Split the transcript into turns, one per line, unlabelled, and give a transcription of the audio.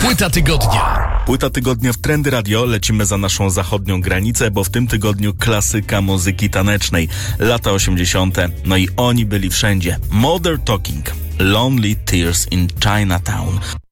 Płyta tygodnia.
Płyta tygodnia w Trendy Radio. Lecimy za naszą zachodnią granicę, bo w tym tygodniu klasyka muzyki tanecznej. Lata 80. No i oni byli wszędzie. Modern Talking. Lonely Tears in Chinatown.